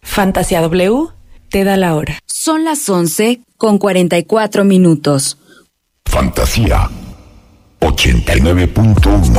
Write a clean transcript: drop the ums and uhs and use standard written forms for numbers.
Fantasía W te da la hora. Son las 11:44. Fantasía 89.1.